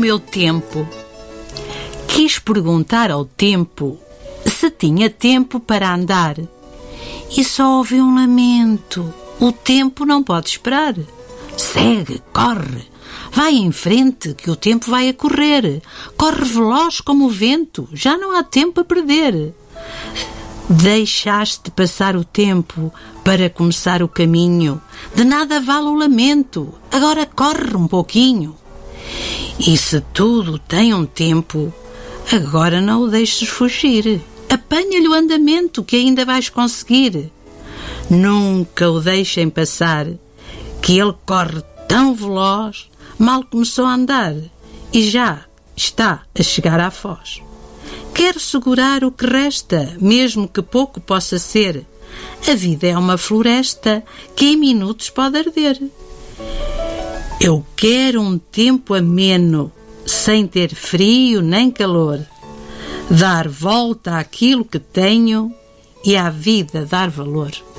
meu tempo. Quis perguntar ao tempo se tinha tempo para andar. E só ouvi um lamento. O tempo não pode esperar. Segue, corre, vai em frente, que o tempo vai a correr. Corre veloz como o vento, já não há tempo a perder. Deixaste passar o tempo para começar o caminho. De nada vale o lamento, agora corre um pouquinho. E se tudo tem um tempo, agora não o deixes fugir. Apanha-lhe o andamento que ainda vais conseguir. Nunca o deixem passar, que ele corre tão veloz, mal começou a andar e já está a chegar à foz. Quero segurar o que resta, mesmo que pouco possa ser. A vida é uma floresta que em minutos pode arder. Eu quero um tempo ameno, sem ter frio nem calor. Dar volta àquilo que tenho e à vida dar valor.